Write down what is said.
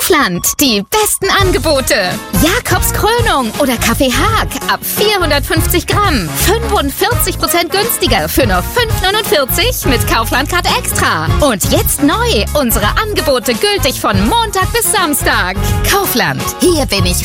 Kaufland, die besten Angebote. Jakobs Krönung oder Kaffee Haag ab 450 Gramm. 45% günstiger für nur 5,49 mit Kaufland-Card Extra. Und jetzt neu, unsere Angebote gültig von Montag bis Samstag. Kaufland, hier bin ich